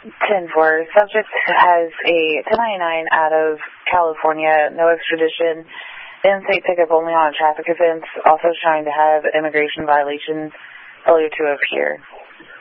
10-4. Subject has a 1099 out of California, no extradition, in-state pickup only on a traffic offense, also trying to have immigration violations, failure to appear.